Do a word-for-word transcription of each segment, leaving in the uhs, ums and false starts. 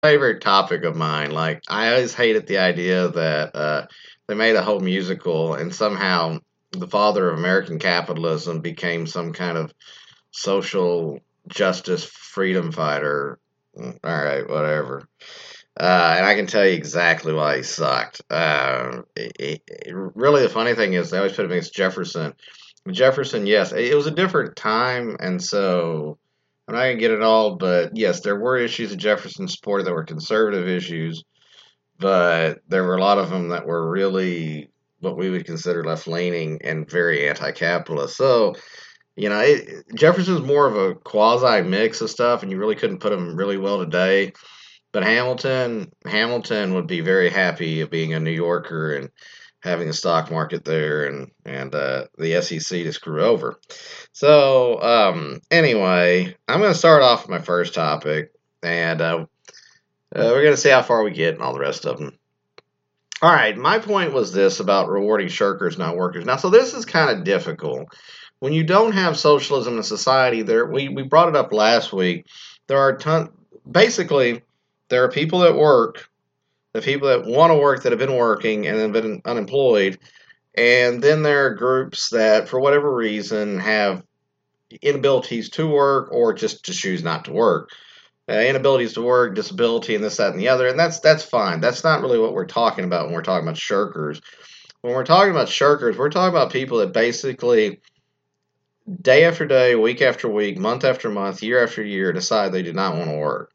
Favorite topic of mine. Like, I always hated the idea that uh, they made a whole musical and somehow the father of American capitalism became some kind of social justice freedom fighter. Mm, All right, whatever. Uh, and I can tell you exactly why he sucked. Uh, it, it, it- really, the funny thing is they always put him against Jefferson. Jefferson, yes, it was a different time, and so I'm not gonna get it all, but yes, there were issues that Jefferson supported that were conservative issues, but there were a lot of them that were really what we would consider left leaning and very anti-capitalist. So, you know, it, Jefferson's more of a quasi mix of stuff, and you really couldn't put him really well today. But Hamilton, Hamilton would be very happy of being a New Yorker and having a stock market there, and and uh, the S E C to screw over. So um, anyway, I'm going to start off with my first topic, and uh, uh, we're going to see how far we get and all the rest of them. All right, my point was this about rewarding shirkers, not workers. Now, so this is kind of difficult when you don't have socialism in society. There, we we brought it up last week. There are ton, basically, there are people that work, the people that want to work that have been working and have been unemployed, and then there are groups that, for whatever reason, have inabilities to work or just to choose not to work. Uh, inabilities to work, disability, and this, that, and the other, and that's that's fine. That's not really what we're talking about when we're talking about shirkers. When we're talking about shirkers, we're talking about people that basically day after day, week after week, month after month, year after year decide they do not want to work.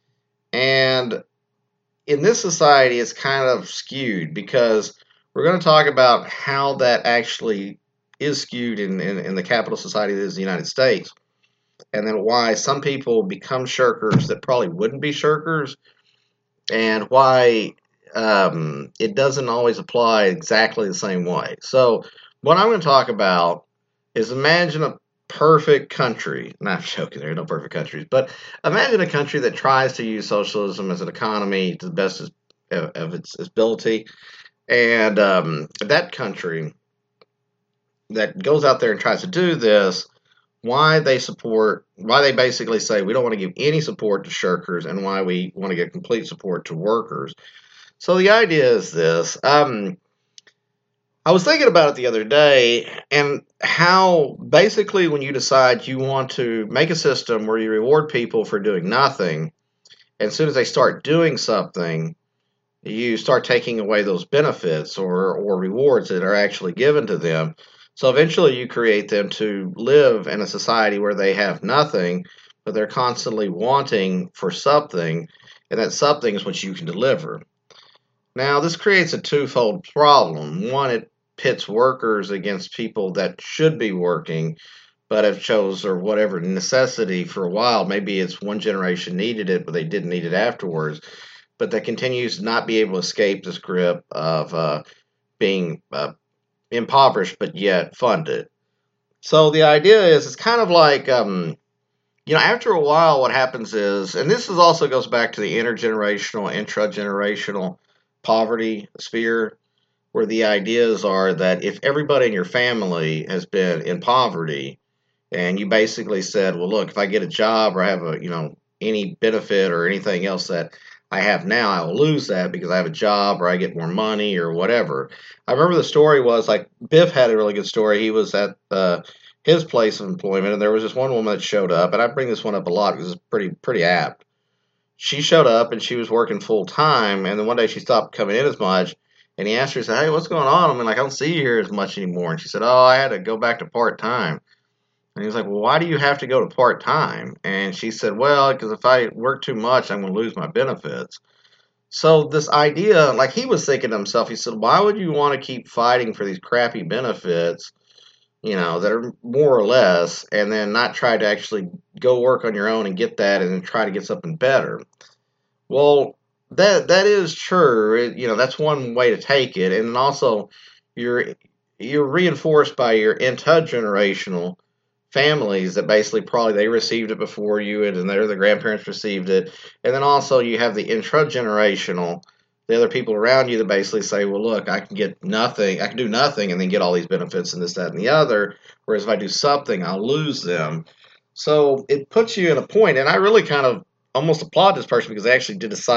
And in this society, it's kind of skewed because we're going to talk about how that actually is skewed in, in, in the capital society that is the United States, and then why some people become shirkers that probably wouldn't be shirkers, and why um, it doesn't always apply exactly the same way. So, what I'm going to talk about is imagine a perfect country. Not joking, there are no perfect countries, but imagine a country that tries to use socialism as an economy to the best of, of its ability. And um, that country that goes out there and tries to do this, why they support, why they basically say we don't want to give any support to shirkers, and why we want to give complete support to workers. So the idea is this. Um, I was thinking about it the other day, and how basically when you decide you want to make a system where you reward people for doing nothing, and as soon as they start doing something, you start taking away those benefits or, or rewards that are actually given to them. So eventually you create them to live in a society where they have nothing, but they're constantly wanting for something, and that something is what you can deliver. Now, this creates a twofold problem. One, it pits workers against people that should be working, but have chose or whatever necessity for a while. Maybe it's one generation needed it, but they didn't need it afterwards. But that continues to not be able to escape this grip of uh, being uh, impoverished, but yet funded. So the idea is it's kind of like, um, you know, after a while, what happens is, and this is also goes back to the intergenerational, intragenerational poverty sphere, where the ideas are that if everybody in your family has been in poverty, and you basically said, well, look, if I get a job or I have a, you know, any benefit or anything else that I have now, I will lose that because I have a job or I get more money or whatever. I remember the story was like Biff had a really good story. He was at uh, his place of employment, and there was this one woman that showed up, and I bring this one up a lot because it's pretty pretty apt. She showed up and she was working full time, and then one day she stopped coming in as much. And he asked her, he said, "Hey, what's going on? I mean, like, I don't see you here as much anymore." And she said, "Oh, I had to go back to part time." And he was like, "Well, why do you have to go to part time?" And she said, "Well, because if I work too much, I'm going to lose my benefits." So this idea, like he was thinking to himself, he said, "Why would you want to keep fighting for these crappy benefits, you know, that are more or less, and then not try to actually go work on your own and get that, and then try to get something better?" Well, that that is true. It, you know, that's one way to take it, and also you're you're reinforced by your intergenerational families that basically probably they received it before you, and then their the grandparents received it, and then also you have the intragenerational, the other people around you that basically say, well, look, I can get nothing, I can do nothing, and then get all these benefits and this, that, and the other. Whereas if I do something, I'll lose them. So it puts you in a point, and I really kind of almost applaud this person because they actually did a